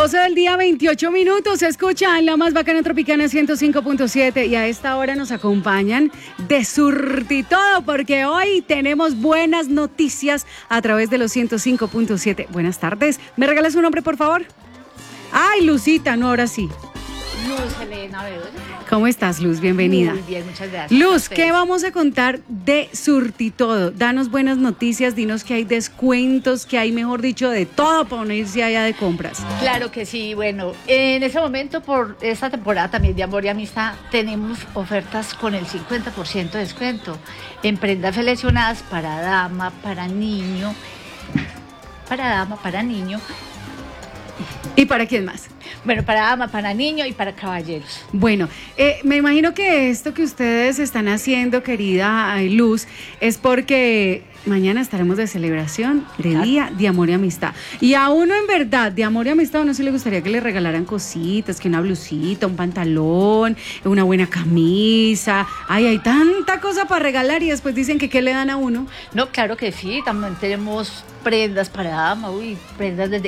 12 del día, 28 minutos. Se escucha en la más bacana Tropicana 105.7 y a esta hora nos acompañan de Surtitodo porque hoy tenemos buenas noticias a través de los 105.7. Buenas tardes. ¿Me regalas un nombre, por favor? Ay, Lucita, no, ahora sí. Luz Helena Bedoya. ¿Cómo estás, Luz? Bienvenida. Muy bien, muchas gracias. Luz, ¿qué vamos a contar de Surtitodo? Danos buenas noticias, dinos que hay descuentos, que hay, mejor dicho, de todo para uno irse allá de compras. Claro que sí, bueno, en ese momento, por esta temporada también de Amor y Amistad, tenemos ofertas con el 50% de descuento en prendas seleccionadas para dama, para niño, ¿Y para quién más? Bueno, para dama, para niño y para caballeros. Bueno, me imagino que esto que ustedes están haciendo, querida Luz, es porque mañana estaremos de celebración de Día de Amor y Amistad. Y a uno, en verdad, de amor y amistad, a uno sí le gustaría que le regalaran cositas, que una blusita, un pantalón, una buena camisa. Ay, hay tanta cosa para regalar y después dicen que ¿qué le dan a uno? No, claro que sí, también tenemos prendas para dama, prendas desde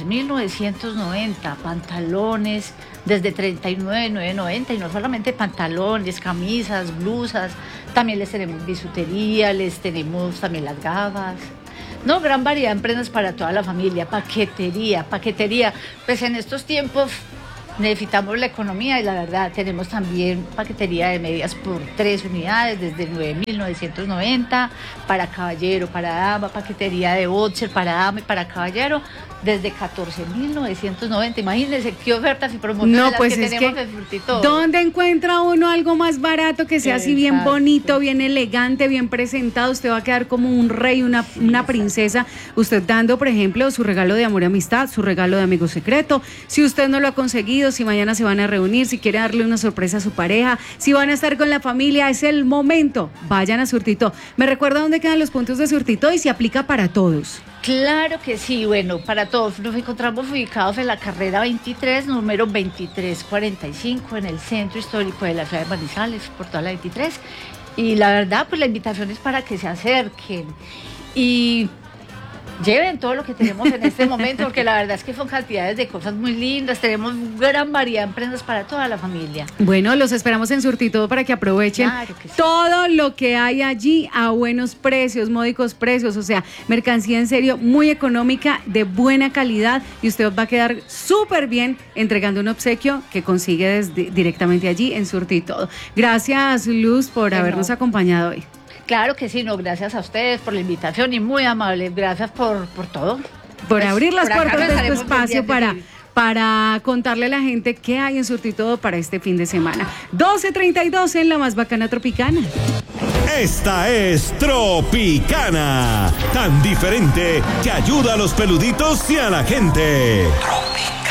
14.990, pantalones desde 39.990 y no solamente pantalones, camisas, blusas, también les tenemos bisutería, les tenemos también las gafas. No, gran variedad en prendas para toda la familia, paquetería. Pues en estos tiempos necesitamos la economía y la verdad tenemos también paquetería de medias por 3 unidades desde 9.990 para caballero, para dama, paquetería de boxer para dama y para caballero desde 14.990. Imagínense qué ofertas y promociones no, pues que es tenemos que, en Surtitodo. ¿dónde encuentra uno algo más barato que sea así bien bonito, bien elegante, bien presentado? Usted va a quedar como un rey, una princesa. Usted dando, por ejemplo, su regalo de amor y amistad, su regalo de amigo secreto. Si usted no lo ha conseguido, si mañana se van a reunir, si quiere darle una sorpresa a su pareja, si van a estar con la familia, es el momento. Vayan a Surtitodo. ¿Me recuerda dónde quedan los puntos de Surtitodo y se aplica para todos? Claro que sí, bueno, para todos. Nos encontramos ubicados en la carrera 23, número 2345, en el centro histórico de la ciudad de Manizales, por toda la 23. Y la verdad, pues la invitación es para que se acerquen y lleven todo lo que tenemos en este momento, porque la verdad es que son cantidades de cosas muy lindas, tenemos gran variedad en prendas para toda la familia. Bueno, los esperamos en Surtitodo para que aprovechen todo lo que hay allí a buenos precios, módicos precios, o sea, mercancía en serio muy económica, de buena calidad, y usted va a quedar súper bien entregando un obsequio que consigue directamente allí en Surtitodo. Gracias, Luz, por habernos acompañado hoy. Claro que sí, no, gracias a ustedes por la invitación y muy amables, gracias por todo. Por abrir las puertas de este espacio para contarle a la gente qué hay en Surtitodo para este fin de semana. 12:32 en la más bacana Tropicana. Esta es Tropicana, tan diferente que ayuda a los peluditos y a la gente.